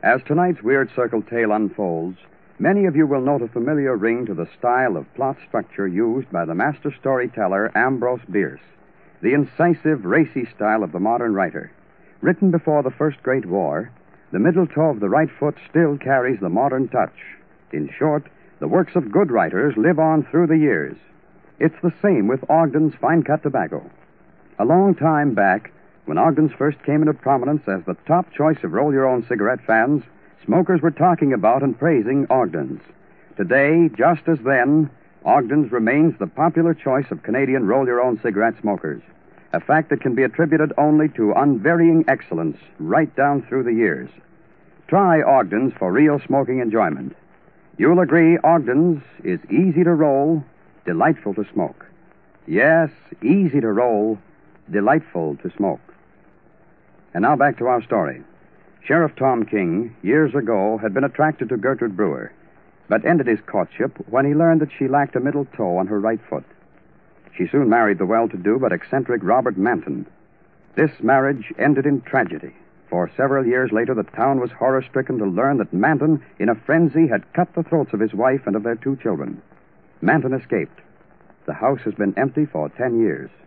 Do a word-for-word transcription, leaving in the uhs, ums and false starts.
As tonight's Weird Circle tale unfolds, many of you will note a familiar ring to the style of plot structure used by the master storyteller Ambrose Bierce, the incisive, racy style of the modern writer. Written before the First Great War, the middle toe of the right foot still carries the modern touch. In short, the works of good writers live on through the years. It's the same with Ogden's fine-cut tobacco. A long time back, when Ogden's first came into prominence as the top choice of roll-your-own cigarette fans, smokers were talking about and praising Ogden's. Today, just as then, Ogden's remains the popular choice of Canadian roll-your-own cigarette smokers, a fact that can be attributed only to unvarying excellence right down through the years. Try Ogden's for real smoking enjoyment. You'll agree Ogden's is easy to roll, delightful to smoke. Yes, easy to roll, delightful to smoke. And now back to our story. Sheriff Tom King, years ago, had been attracted to Gertrude Brewer, but ended his courtship when he learned that she lacked a middle toe on her right foot. She soon married the well-to-do but eccentric Robert Manton. This marriage ended in tragedy, for several years later the town was horror-stricken to learn that Manton, in a frenzy, had cut the throats of his wife and of their two children. Manton escaped. The house has been empty for ten years.